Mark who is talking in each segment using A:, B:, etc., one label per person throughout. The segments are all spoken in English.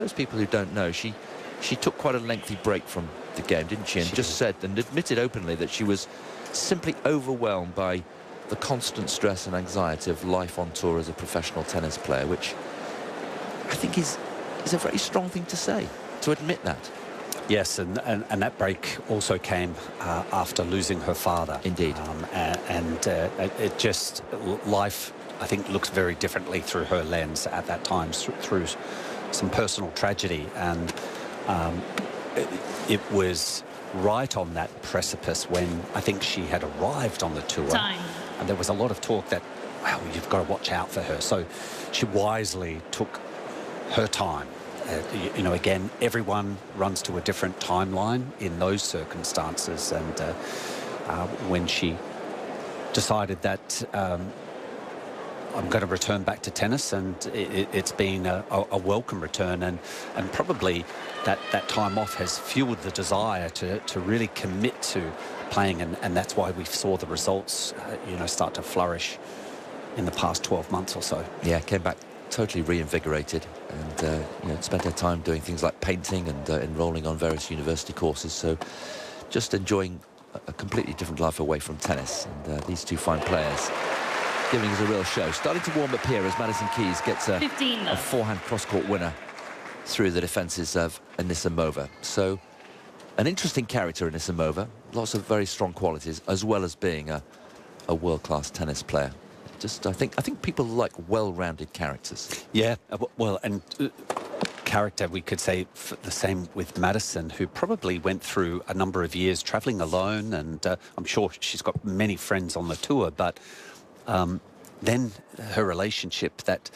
A: those people who don't know, she took quite a lengthy break from the game, didn't she? And
B: She
A: just
B: did.
A: said and admitted openly that she was simply overwhelmed by the constant stress and anxiety of life on tour as a professional tennis player, which I think is a very strong thing to say, to admit that.
B: Yes, and that break also came after losing her father.
A: Indeed.
B: It just, life, I think, looks very differently through her lens at that time, through some personal tragedy. And it was right on that precipice when I think she had arrived on the tour.
C: Time.
B: And there was a lot of talk that, well, you've got to watch out for her. So she wisely took her time. You know, again, everyone runs to a different timeline in those circumstances. And when she decided that I'm going to return back to tennis, and it's been a welcome return, and probably that time off has fueled the desire to really commit to playing, and that's why we saw the results, you know, start to flourish in the past 12 months or so.
A: Yeah, came back totally reinvigorated, and you know, spent her time doing things like painting and enrolling on various university courses. So just enjoying a completely different life away from tennis. And these two fine players giving us a real show. Starting to warm up here as Madison Keys gets a forehand cross-court winner through the defences of Anisimova. So an interesting character, Anisimova. Lots of very strong qualities, as well as being a world-class tennis player. Just, I think people like well-rounded characters.
B: Yeah, well, and character, we could say the same with Madison, who probably went through a number of years travelling alone, and I'm sure she's got many friends on the tour, but then her relationship that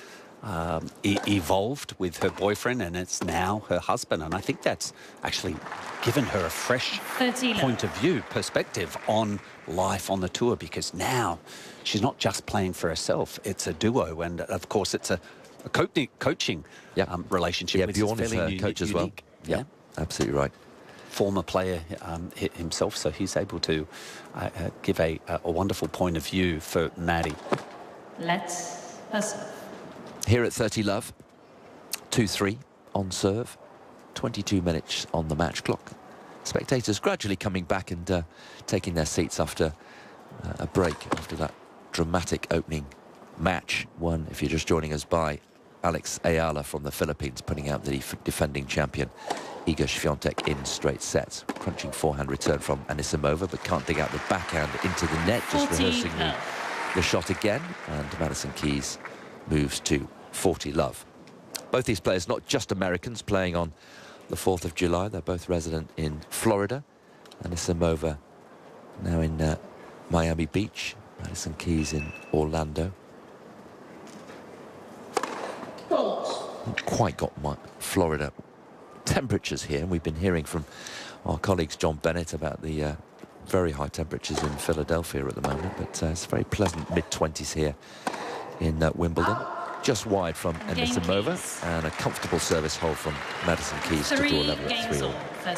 B: evolved with her boyfriend, and it's now her husband, and I think that's actually given her a fresh point of view, perspective on life on the tour, because now she's not just playing for herself, it's a duo, and of course it's a coaching relationship.
A: Yeah,
B: with
A: Bjorn is her coach as well.
B: Yeah,
A: absolutely right.
B: Former player himself, so he's able to give a wonderful point of view for Maddie.
C: Let's serve.
A: Here at 30 love, 2-3 on serve, 22 minutes on the match clock. Spectators gradually coming back and taking their seats after a break, after that dramatic opening match, won, if you're just joining us, by Alex Ayala from the Philippines, putting out the defending champion Iga Świątek in straight sets. Crunching forehand return from Anisimova, but can't dig out the backhand into the net, just rehearsing the shot again, and Madison Keys moves to 40 love. Both these players, not just Americans, playing on the 4th of July. They're both resident in Florida. Anisimova now in Miami Beach. Madison Keys in Orlando. Not quite got my Florida temperatures here, and we've been hearing from our colleagues John Bennett about the very high temperatures in Philadelphia at the moment, but it's very pleasant mid-20s here in Wimbledon. Just wide from Anisimova, and a comfortable service hold from Madison Keys to draw level at 3-all.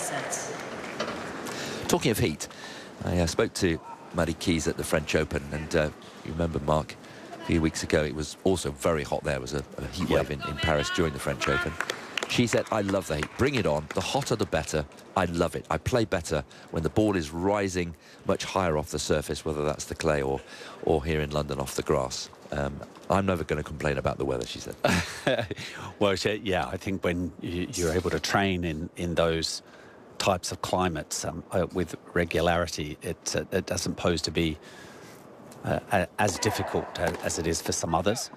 A: Talking of heat, I spoke to Maddie Keys at the French Open, and you remember, Mark, a few weeks ago it was also very hot there. It was a heat wave in Paris during the French Open. She said, I love the heat, bring it on, the hotter the better, I love it. I play better when the ball is rising much higher off the surface, whether that's the clay or here in London off the grass. I'm never going to complain about the weather, she said.
B: Well, yeah, I think when you're able to train in those types of climates with regularity, it doesn't pose to be as difficult as it is for some others.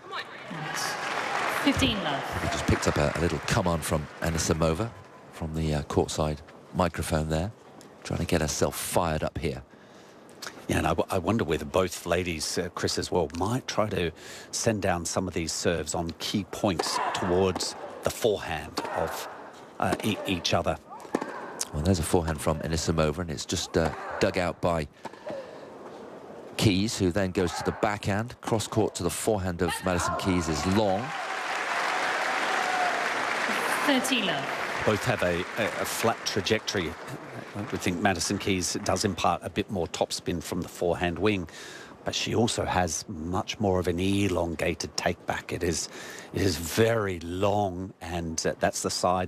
C: 15 love.
A: We just picked up a little come on from Anisimova from the courtside microphone there, trying to get herself fired up here.
B: Yeah, and I wonder whether both ladies, Chris as well, might try to send down some of these serves on key points towards the forehand of each other.
A: Well, there's a forehand from Anisimova, and it's just dug out by Keys, who then goes to the backhand. Cross-court to the forehand of Madison Keys is long.
C: 30 love.
B: Both have a flat trajectory. I would think Madison Keys does impart a bit more topspin from the forehand wing, but she also has much more of an elongated take back. It is very long, and that's the side